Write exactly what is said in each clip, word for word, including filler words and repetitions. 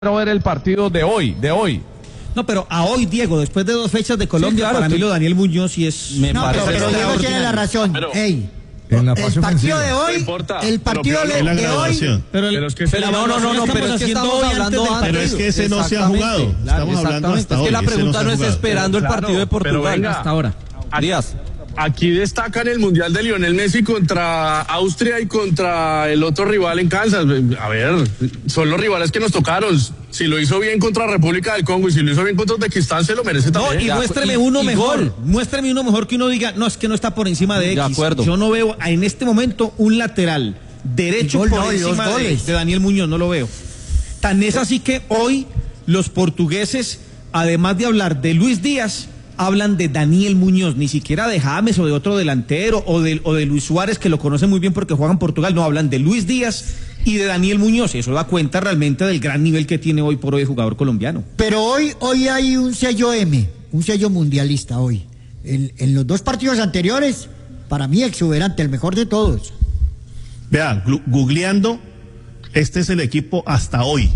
quiero ver el partido de hoy, de hoy. No, pero a hoy, Diego, después de dos fechas de Colombia, sí, claro, para tú... mí lo Daniel Muñoz sí es... Me no, parece pero, pero Diego tiene la razón. Pero... Ey. En la el partido de hoy, no el partido de, de hoy, pero, el, pero es que pero no, no, no, no, pero es que estamos hablando antes, pero es que ese no se ha jugado. Estamos hablando hasta hoy. Es que la pregunta no es esperando el partido de Portugal hasta ahora. Díaz. Aquí destacan el Mundial de Lionel Messi contra Austria y contra el otro rival en Kansas. A ver, son los rivales que nos tocaron. Si lo hizo bien contra República del Congo y si lo hizo bien contra Uzbekistán, se lo merece también. No, y muéstreme uno y, mejor. Y muéstreme uno mejor que uno diga, no, es que no está por encima de X. De acuerdo. Yo no veo en este momento un lateral derecho gol, por no, encima de, de Daniel Muñoz, no lo veo. Tan es así que hoy los portugueses, además de hablar de Luis Díaz, hablan de Daniel Muñoz, ni siquiera de James o de otro delantero o de, o de Luis Suárez, que lo conocen muy bien porque juegan en Portugal. No, hablan de Luis Díaz y de Daniel Muñoz. Eso da cuenta realmente del gran nivel que tiene hoy por hoy el jugador colombiano. Pero hoy, hoy hay un sello M, un sello mundialista hoy. En, en los dos partidos anteriores, para mí exuberante, el mejor de todos. Vean, googleando, este es el equipo hasta hoy.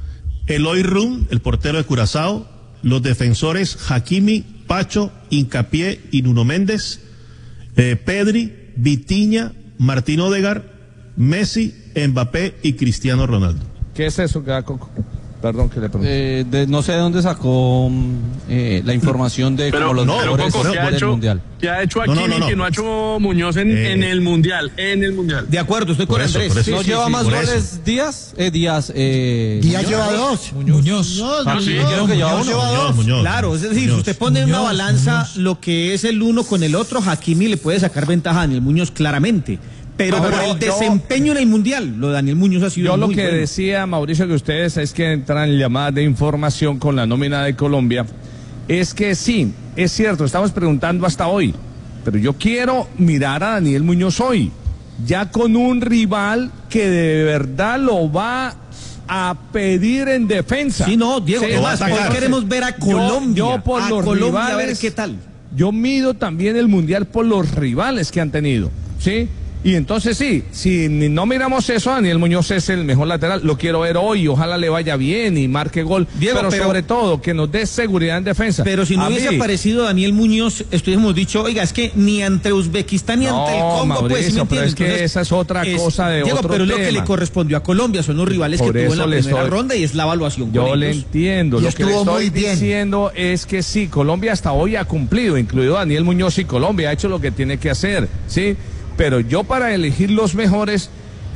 Eloy Rum, el portero de Curazao, los defensores Hakimi, Pacho, Hincapié y Nuno Méndez, eh, Pedri, Vitinha, Martín Odegaard, Messi, Mbappé y Cristiano Ronaldo. ¿Qué es eso, Coco? Perdón que le pregunte. Eh, de, no sé de dónde sacó eh, la información de pero, como los no, mejores Coco, ¿qué ha hecho, mundial. ¿Qué ha hecho aquí no, no, no. que no ha hecho Muñoz en, eh, en el mundial? En el mundial. De acuerdo, estoy con eso, Andrés. Sí, ¿No sí, lleva sí, más goles eso. Díaz? Eh, Díaz, eh, Díaz Muñoz, lleva dos. Muñoz. Muñoz. Ah, sí, Muñoz, creo que lleva uno. Lleva Muñoz, dos. Muñoz. Claro, es decir, Muñoz. si usted pone en una balanza Muñoz. lo que es el uno con el otro, Hakimi le puede sacar ventaja a Daniel Muñoz claramente. Pero no, por el yo, desempeño en el Mundial, lo de Daniel Muñoz ha sido Yo muy lo que bueno. decía, Mauricio, que ustedes es que entran llamadas de información con la nómina de Colombia, es que sí, es cierto, estamos preguntando hasta hoy, pero yo quiero mirar a Daniel Muñoz hoy, ya con un rival que de verdad lo va a pedir en defensa. Sí, no, Diego, sí, además, hoy queremos ver a Colombia, yo, yo por a los Colombia rivales, a ver qué tal. Yo mido también el Mundial por los rivales que han tenido, ¿sí? Y entonces sí, si no miramos eso, Daniel Muñoz es el mejor lateral, lo quiero ver hoy, ojalá le vaya bien y marque gol, Diego, pero, pero sobre todo que nos dé seguridad en defensa. Pero si no a hubiese mí, aparecido Daniel Muñoz, estuviéramos dicho, oiga, es que ni ante Uzbekistán ni no, ante el Congo, Mauricio, pues, ¿sí me pero es que Entonces, esa es otra es, cosa de Diego, otro pero tema. lo que le correspondió a Colombia son los rivales Por que tuvo en la primera estoy, ronda y es la evaluación. Yo con le ellos. entiendo, y lo que le estoy bien. diciendo es que sí, Colombia hasta hoy ha cumplido, incluido Daniel Muñoz y Colombia ha hecho lo que tiene que hacer, ¿sí? Pero yo para elegir los mejores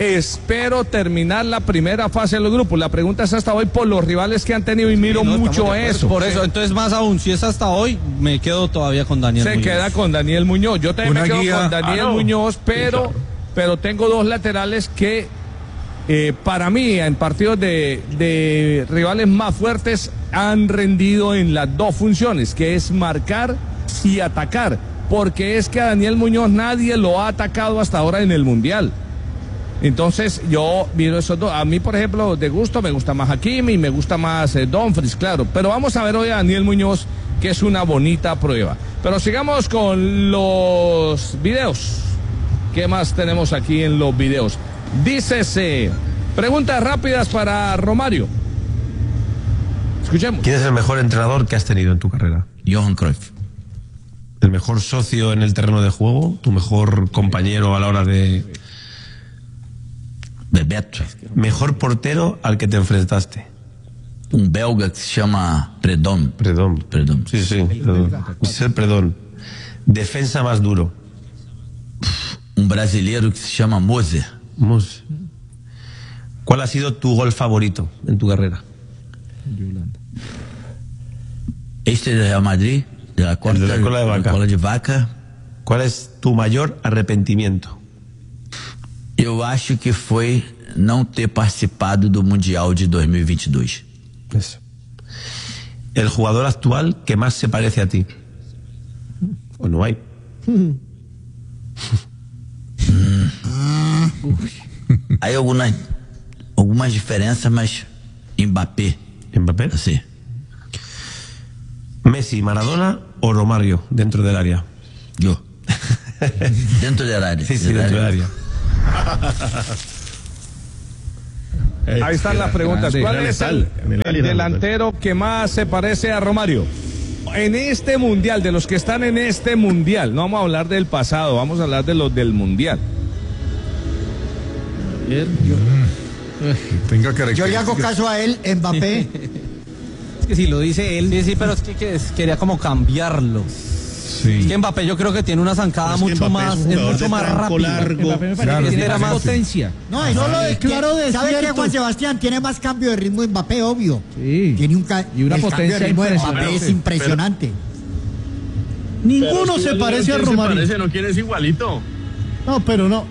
espero terminar la primera fase de los grupos. La pregunta es hasta hoy por los rivales que han tenido y miro sí, no, mucho eso. Por eso, entonces más aún, si es hasta hoy, me quedo todavía con Daniel Se Muñoz. queda con Daniel Muñoz. Yo también Una me quedo guía. con Daniel ah, no. Muñoz, pero, sí, claro. pero tengo dos laterales que eh, para mí en partidos de, de rivales más fuertes han rendido en las dos funciones, que es marcar y atacar. Porque es que a Daniel Muñoz nadie lo ha atacado hasta ahora en el Mundial. Entonces yo miro esos dos. A mí, por ejemplo, de gusto me gusta más Hakimi, me gusta más eh, Dumfries, claro. Pero vamos a ver hoy a Daniel Muñoz, que es una bonita prueba. Pero sigamos con los videos. ¿Qué más tenemos aquí en los videos? Dícese, preguntas rápidas para Romario. Escuchemos. ¿Quién es el mejor entrenador que has tenido en tu carrera? Johan Cruyff. ¿El mejor socio en el terreno de juego? ¿Tu mejor compañero a la hora de...? Bebeto. ¿Mejor portero al que te enfrentaste? Un belga que se llama Predom. Predom. Predom. Sí, sí. Michel Predom. ¿Defensa más duro? Un brasileiro que se llama Moser. Moser. ¿Cuál ha sido tu gol favorito en tu carrera? Este de Real Madrid, de la, cuarta, de la cola de vaca. La cola de vaca. ¿Cuál es tu mayor arrepentimiento? Eu acho que foi não ter participado do Mundial de dos mil e veinte e dois. Eso. ¿El jugador actual que más se parece a ti? ¿O no hay? hum. Hay algunas, algumas diferenças, mas Mbappé. ¿Mbappé? Sí. ¿Messi, Maradona o Romario dentro del área? Yo. Dentro del área. Sí, sí, dentro del área. Ahí están las preguntas. ¿Cuál es el, el delantero que más se parece a Romario? En este mundial, de los que están en este mundial, no vamos a hablar del pasado, vamos a hablar de los del mundial. Tenga que Yo le hago caso a él, Mbappé. Es que si lo dice él. Sí, sí, pero es que, que es, quería como cambiarlo. Sí. Es que Mbappé yo creo que tiene una zancada mucho Mbappé más, es, es mucho más rápido. Largo. Mbappé me parece claro, que tiene más potencia. No, eso lo declaro de ¿sabe qué, Juan Sebastián? Tiene más cambio de ritmo Mbappé, obvio. Sí. Tiene un ca y una potencia de ritmo de Mbappé es impresionante. Pero, ninguno pero se parece a Romario. Se parece, no quieres igualito. No, pero no.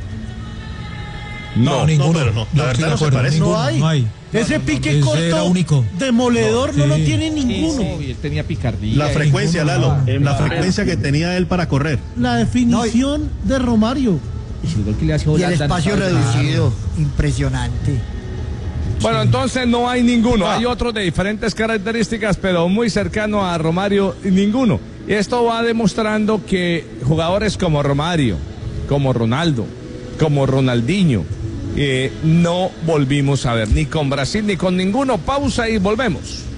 No, no, ninguno. No, pero no. La no, verdad no se parece. Ninguno, no hay. No hay. Ese no, pique no, corto, único. demoledor, no, sí. no lo tiene ninguno. Sí, sí, él tenía picardía. La frecuencia, ninguno, Lalo, no, la frecuencia que tenía él para correr. La definición no, de Romario. Y, le y el espacio reducido, impresionante. Bueno, entonces no hay ninguno. Hay otros de diferentes características, pero muy cercano a Romario, ninguno. Y esto va demostrando que jugadores como Romario, como Ronaldo, como Ronaldinho, Eh, no volvimos a ver, ni con Brasil ni con ninguno. Pausa y volvemos.